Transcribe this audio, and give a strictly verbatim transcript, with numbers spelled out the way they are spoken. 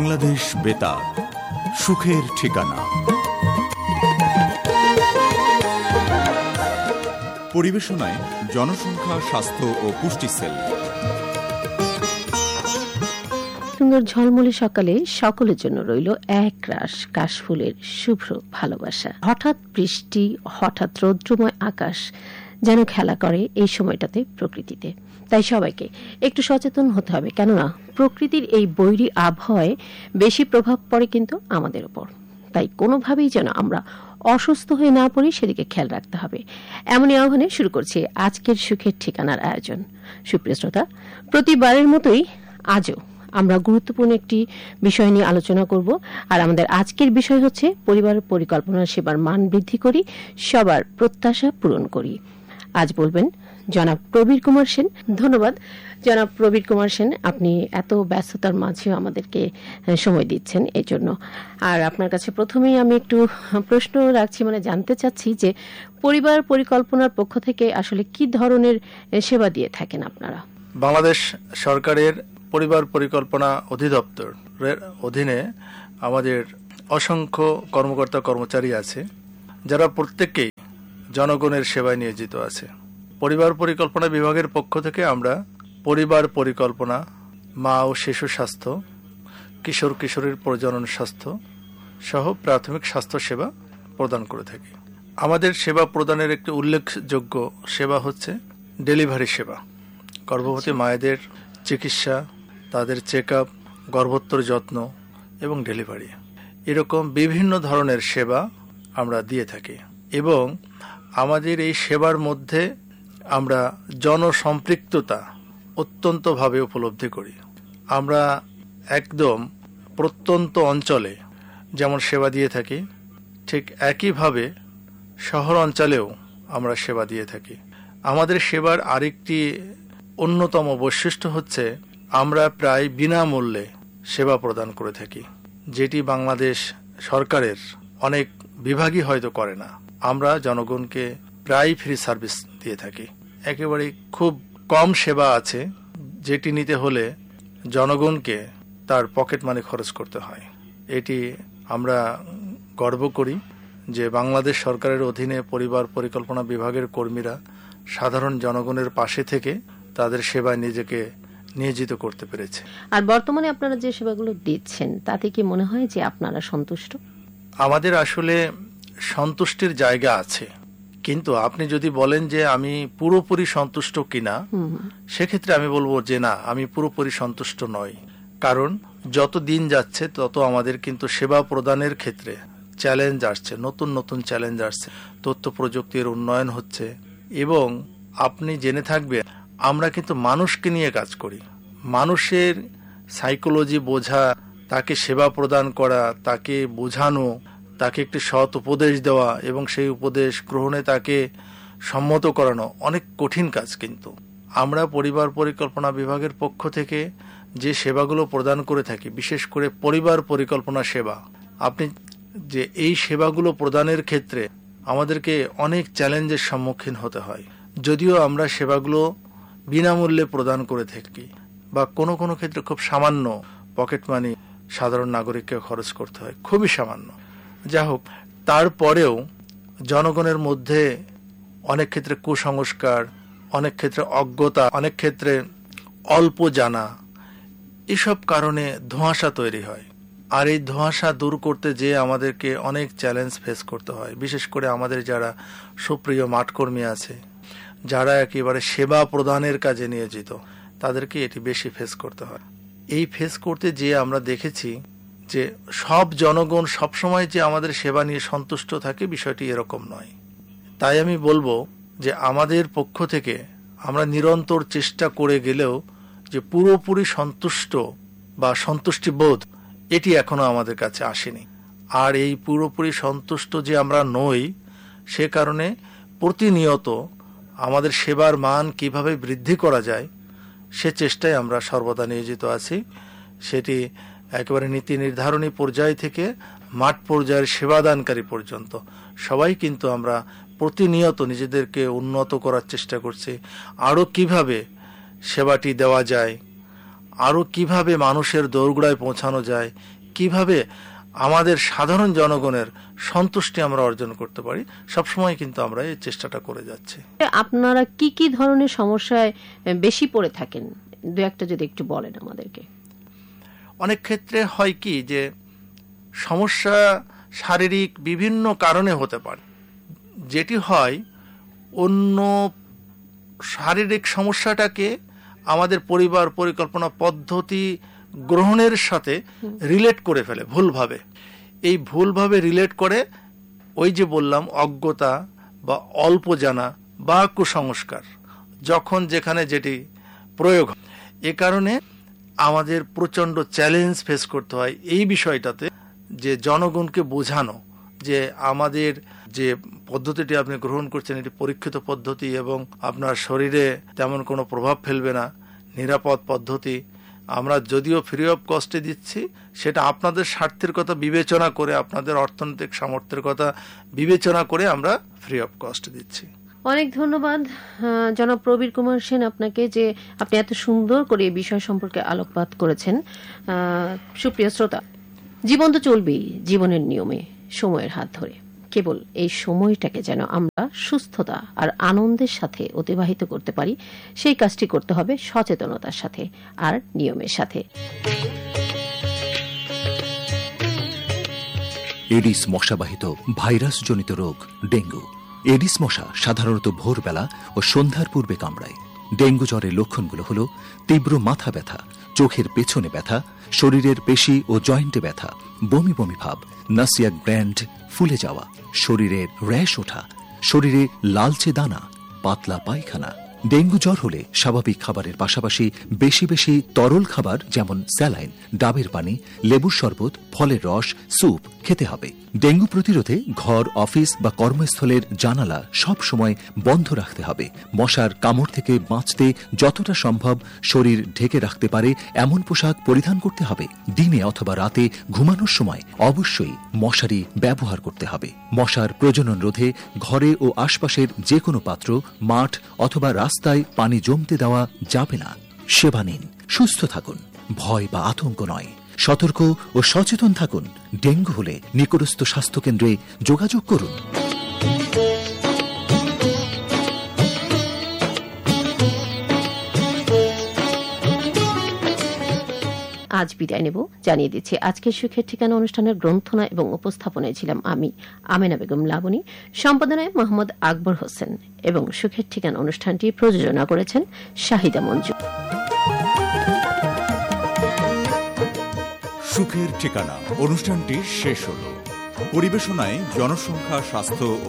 বাংলাদেশ বেতার, সুখের ঠিকানা। পরিবেশনায় জনসংখ্যা, স্বাস্থ্য ও পুষ্টি সেল। সুন্দর ঝলমলে সকালে সকলের জন্য রইল এক রাশ কাশফুলের শুভ্র ভালোবাসা। হঠাৎ বৃষ্টি, হঠাৎ রৌদ্রময় আকাশ যেন খেলা করে এই সময়টাতে প্রকৃতিতে। তাই সবাইকে একটু সচেতন হতে হবে, কেননা প্রকৃতির এই বৈরী আবহাওয়ায় বেশি প্রভাব পড়ে কিন্তু আমাদের উপর। তাই কোনোভাবেই যেন আমরা অসুস্থ হয়ে না পড়ি, সেদিকে খেয়াল রাখতে হবে। এমনই আহ্বানে শুরু করছি আজকের সুখের ঠিকানার আয়োজন। সুপ্রিয় শ্রোতা, প্রতিবারের মতোই আজও আমরা গুরুত্বপূর্ণ একটি বিষয় নিয়ে আলোচনা করব। আর আমাদের আজকের বিষয় হচ্ছে পরিবার পরিকল্পনা সেবার মান বৃদ্ধি করি, সবার প্রত্যাশা পূরণ করি। আজ বলবেন জনাব প্রবীর কুমার সেন। ধন্যবাদ জনাব প্রবীর কুমার সেন, আপনি এত ব্যস্ততার মাঝেও আমাদেরকে সময় দিচ্ছেন এই জন্য। আর আপনার কাছে প্রথমেই আমি একটু প্রশ্ন রাখছি, মানে জানতে চাচ্ছি যে পরিবার পরিকল্পনার পক্ষ থেকে আসলে কি ধরনের সেবা দিয়ে থাকেন আপনারা? বাংলাদেশ সরকারের পরিবার পরিকল্পনা অধিদপ্তরের অধীনে আমাদের অসংখ্য কর্মকর্তা কর্মচারী আছে, যারা প্রত্যেকেই জনগণের সেবায় নিয়োজিত আছে। পরিবার পরিকল্পনা বিভাগের পক্ষ থেকে আমরা পরিবার পরিকল্পনা, মা ও শিশু স্বাস্থ্য, কিশোর কিশোরীর প্রজনন স্বাস্থ্য সহ প্রাথমিক স্বাস্থ্য সেবা প্রদান করে থাকি। আমাদের সেবা প্রদানের একটি উল্লেখযোগ্য সেবা হচ্ছে ডেলিভারি সেবা। গর্ভবতী মায়েদের চিকিৎসা, তাদের চেক আপ, গর্ভোত্তর যত্ন এবং ডেলিভারি, এরকম বিভিন্ন ধরনের সেবা আমরা দিয়ে থাকি। এবং আমাদের এই সেবার মধ্যে আমরা জনসম্পৃক্ততা অত্যন্তভাবে উপলব্ধি করি। আমরা একদম প্রত্যন্ত অঞ্চলে যেমন সেবা দিয়ে থাকি, ঠিক একইভাবে শহর অঞ্চলেও আমরা সেবা দিয়ে থাকি। আমাদের সেবার আরেকটি অন্যতম বৈশিষ্ট্য হচ্ছে আমরা প্রায় বিনামূল্যে সেবা প্রদান করে থাকি, যেটি বাংলাদেশ সরকারের অনেক বিভাগই হয়তো করে না। আমরা জনগণকে প্রায় ফ্রি সার্ভিস দিয়ে থাকি। একেবারে খুব কম সেবা আছে যেটি নিতে হলে জনগণকে তার পকেট মানি খরচ করতে হয়। এটি আমরা গর্ব করি যে বাংলাদেশ সরকারের অধীনে পরিবার পরিকল্পনা বিভাগের কর্মীরা সাধারণ জনগণের পাশে থেকে তাদের সেবায় নিজেকে নিয়োজিত করতে পেরেছে। আর বর্তমানে আপনারা যে সেবাগুলো দিচ্ছেন তাতে কি মনে হয় যে আপনারা সন্তুষ্ট? আমাদের আসলে সন্তুষ্টির জায়গা আছে, কিন্তু আপনি যদি বলেন যে আমি পুরোপুরি সন্তুষ্ট কিনা, সেক্ষেত্রে আমি বলবো যে না, আমি পুরোপুরি সন্তুষ্ট নই। কারণ যত দিন যাচ্ছে তত আমাদের কিন্তু সেবা প্রদানের ক্ষেত্রে চ্যালেঞ্জ আসছে, নতুন নতুন চ্যালেঞ্জ আসছে। তথ্য প্রযুক্তির উন্নয়ন হচ্ছে এবং আপনি জেনে থাকবেন আমরা কিন্তু মানুষকে নিয়ে কাজ করি। মানুষের সাইকোলজি বোঝা, তাকে সেবা প্রদান করা, তাকে বোঝানো, তাকে একটি সৎ উপদেশ দেওয়া এবং সেই উপদেশ গ্রহণে তাকে সম্মত করানো অনেক কঠিন কাজ। কিন্তু আমরা পরিবার পরিকল্পনা বিভাগের পক্ষ থেকে যে সেবাগুলো প্রদান করে থাকি, বিশেষ করে পরিবার পরিকল্পনা সেবা, আপনি যে এই সেবাগুলো প্রদানের ক্ষেত্রে আমাদেরকে অনেক চ্যালেঞ্জের সম্মুখীন হতে হয়। যদিও আমরা সেবাগুলো বিনামূল্যে প্রদান করে থাকি বা কোনো কোনো ক্ষেত্রে খুব সামান্য পকেট মানি সাধারণ নাগরিককে খরচ করতে হয়, খুবই সামান্য। যা হোক, তারপরেও জনগণের মধ্যে অনেক ক্ষেত্রে কুসংস্কার, অনেক ক্ষেত্রে অজ্ঞতা, অনেক ক্ষেত্রে অল্প জানা, এসব কারণে ধোঁয়াশা তৈরি হয়। আর এই ধোঁয়াশা দূর করতে যে আমাদেরকে অনেক চ্যালেঞ্জ ফেস করতে হয়। বিশেষ করে আমাদের যারা সুপ্রিয় মাঠকর্মী আছে, যারা একেবারে সেবা প্রদানের কাজে নিয়োজিত, তাদেরকে এটি বেশি ফেস করতে হয়। এই ফেস করতে যে আমরা দেখেছি যে সব জনগণ সবসময় যে আমাদের সেবা নিয়ে সন্তুষ্ট থাকে, বিষয়টি এরকম নয়। তাই আমি বলবো যে আমাদের পক্ষ থেকে আমরা নিরন্তর চেষ্টা করে গেলেও যে পুরোপুরি সন্তুষ্ট বা সন্তুষ্টিবোধ এটি এখনো আমাদের কাছে আসেনি। আর এই পুরোপুরি সন্তুষ্ট যে আমরা নই, সে কারণে প্রতিনিয়ত আমাদের সেবার মান কিভাবে বৃদ্ধি করা যায় সে চেষ্টায় আমরা সর্বদা নিয়োজিত আছি। সেটি একেবারে নীতি নির্ধারণী পর্যায় থেকে মাঠ পর্যায়ের সেবাদানকারী পর্যন্ত সবাই কিন্তু আমরা প্রতিনিয়ত নিজেদেরকে উন্নত করার চেষ্টা করছি। আরও কিভাবে সেবাটি দেওয়া যায়, আরো কিভাবে মানুষের দোরগোড়ায় পৌঁছানো যায়, কিভাবে আমাদের সাধারণ জনগণের সন্তুষ্টি আমরা অর্জন করতে পারি, সবসময় কিন্তু আমরা এই চেষ্টাটা করে যাচ্ছি। আপনারা কি কি ধরনের সমস্যায় বেশি পড়ে থাকেন, দু একটা যদি একটু বলেন আমাদেরকে। অনেক ক্ষেত্রে হয় কি যে সমস্যা শারীরিক বিভিন্ন কারণে হতে পারে, যেটি হয় অন্য শারীরিক সমস্যাটাকে আমাদের পরিবার পরিকল্পনা পদ্ধতি গ্রহণের সাথে রিলেট করে ফেলে ভুলভাবে। এই ভুলভাবে রিলেট করে ওই যে বললাম অজ্ঞতা বা অল্প জানা বা কুসংস্কার যখন যেখানে যেটি প্রয়োগ হয়, এ কারণে আমাদের প্রচন্ড চ্যালেঞ্জ ফেস করতে হয় এই বিষয়টাতে, যে জনগণকে বোঝানো যে আমাদের যে পদ্ধতিটি আপনি গ্রহণ করছেন এটি পরীক্ষিত পদ্ধতি এবং আপনার শরীরে তেমন কোনো প্রভাব ফেলবে না, নিরাপদ পদ্ধতি। আমরা যদিও ফ্রি অফ কস্টে দিচ্ছি, সেটা আপনাদের স্বার্থের কথা বিবেচনা করে, আপনাদের অর্থনৈতিক সামর্থ্যের কথা বিবেচনা করে আমরা ফ্রি অফ কস্ট দিচ্ছি। অনেক ধন্যবাদ জনাব প্রবীর কুমার সেন আপনাকে, যে আপনি এত সুন্দর করে এই বিষয় সম্পর্কে আলোকপাত করেছেন। সুপ্রিয় শ্রোতা, জীবন তো চলবেই জীবনের নিয়মে, সময়ের হাত ধরে। কেবল এই সময়টাকে যেন আমরা সুস্থতা আর আনন্দের সাথে অতিবাহিত করতে পারি, সেই কাজটি করতে হবে সচেতনতার সাথে আর নিয়মের সাথে। এডিস মশাবাহিত ভাইরাসজনিত রোগ ডেঙ্গু। এডিস মশা সাধারণত ভোরবেলা ও সন্ধ্যার পূর্বে কামড়ায়। ডেঙ্গু জ্বরের লক্ষণগুলো হল তীব্র মাথা ব্যথা, চোখের পেছনে ব্যথা, শরীরের পেশি ও জয়েন্টে ব্যথা, বমি বমি ভাব, নাসিয়াক গ্ল্যান্ড ফুলে যাওয়া, শরীরের র্যাশ ওঠা, শরীরে লালচে দানা, পাতলা পায়খানা। ডেঙ্গু জ্বর হলে স্বাভাবিক খাবারের পাশাপাশি বেশি বেশি তরল খাবার যেমন স্যালাইন, ডাবের পানি, লেবুর শরবত, ফলের রস, স্যুপ খেতে হবে। ডেঙ্গু প্রতিরোধে ঘর, অফিস বা কর্মস্থলের জানালা সব সময় বন্ধ রাখতে হবে। মশার কামড় থেকে বাঁচতে যতটা সম্ভব শরীর ঢেকে রাখতে পারে এমন পোশাক পরিধান করতে হবে। দিনে অথবা রাতে ঘুমানোর সময় অবশ্যই মশারি ব্যবহার করতে হবে। মশার প্রজনন রোধে ঘরে ও আশপাশের যে কোনো পাত্র, মাঠ অথবা রাস্তায় পানি জমতে দেওয়া যাবে না। সেবা নিন, সুস্থ থাকুন, ভয় বা আতঙ্ক নয়। সতর্ক ও সচেতন থাকুন। ডেঙ্গু হলে নিকটস্থ স্বাস্থ্যকেন্দ্রে যোগাযোগ করুন। আজ বিদায় নেব, জানিয়ে দিচ্ছি আজকের সুখের ঠিকানা অনুষ্ঠানের গ্রন্থনা এবং উপস্থাপনায় ছিলাম আমি আমেনা বেগম লাবণী, সম্পাদনায় মোহাম্মদ আকবর হোসেন এবং সুখের ঠিকানা অনুষ্ঠানটি প্রযোজনা করেছেন শাহিদা মঞ্জু। সুখের ঠিকানা অনুষ্ঠানটি শেষ হল। পরিবেশনায় জনসংখ্যা, স্বাস্থ্য ও